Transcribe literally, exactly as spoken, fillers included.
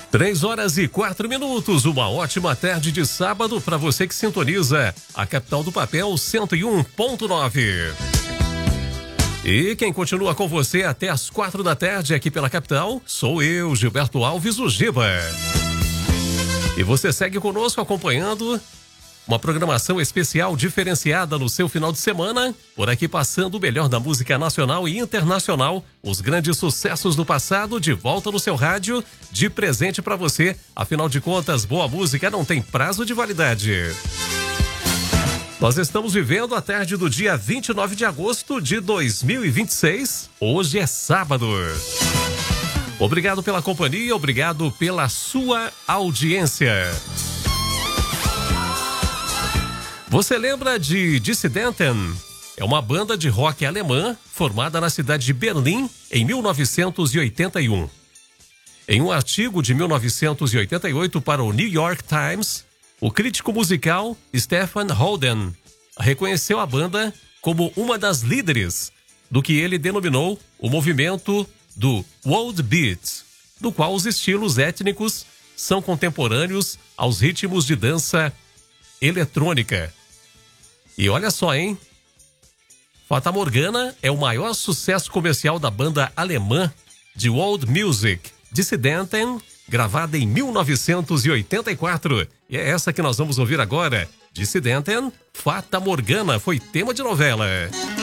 Três horas e quatro minutos, uma ótima tarde de sábado para você que sintoniza a Capital do Papel cento e um ponto nove. E quem continua com você até as quatro da tarde aqui pela Capital sou eu, Gilberto Alves, o Giba. E você segue conosco acompanhando uma programação especial diferenciada no seu final de semana, por aqui passando o melhor da música nacional e internacional, os grandes sucessos do passado de volta no seu rádio, de presente para você. Afinal de contas, boa música não tem prazo de validade. Nós estamos vivendo a tarde do dia vinte e nove de agosto de dois mil e vinte e seis. Hoje é sábado. Obrigado pela companhia, obrigado pela sua audiência. Você lembra de Dissidenten? É uma banda de rock alemã formada na cidade de Berlim em mil novecentos e oitenta e um. Em um artigo de mil novecentos e oitenta e oito para o New York Times, o crítico musical Stefan Holden reconheceu a banda como uma das líderes do que ele denominou o movimento do World Beat, do qual os estilos étnicos são contemporâneos aos ritmos de dança eletrônica. E olha só, hein? Fata Morgana é o maior sucesso comercial da banda alemã de world music, Dissidenten, gravada em mil novecentos e oitenta e quatro. E é essa que nós vamos ouvir agora. Dissidenten, Fata Morgana, foi tema de novela.